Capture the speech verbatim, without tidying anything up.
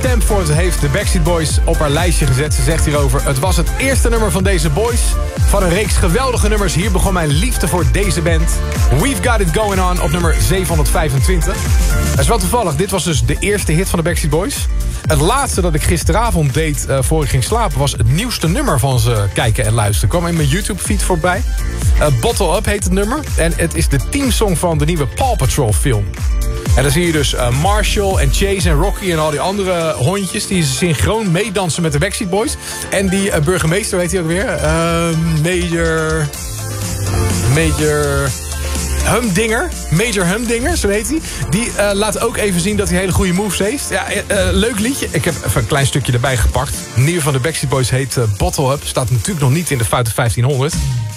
Stamford heeft de Backstreet Boys op haar lijstje gezet. Ze zegt hierover: het was het eerste nummer van deze boys. Van een reeks geweldige nummers. Hier begon mijn liefde voor deze band. We've Got It Going On op nummer zevenhonderdvijfentwintig. Dat is wel toevallig. Dit was dus de eerste hit van de Backstreet Boys. Het laatste dat ik gisteravond deed uh, voor ik ging slapen... was het nieuwste nummer van ze kijken en luisteren. Kwam in mijn YouTube-feed voorbij. Uh, Bottle Up heet het nummer. En het is de teamsong van de nieuwe Paw Patrol film. En dan zie je dus uh, Marshall en Chase en Rocky en al die andere hondjes... die synchroon meedansen met de Backstreet Boys. En die uh, burgemeester, weet hij ook weer? Uh, Major... Major... Humdinger, Major Humdinger, zo heet hij. Die uh, laat ook even zien dat hij hele goede moves heeft. Ja, uh, leuk liedje. Ik heb even een klein stukje erbij gepakt. Nieuw van de Backstreet Boys heet uh, Bottle Up. Staat natuurlijk nog niet in de foute vijftienhonderd.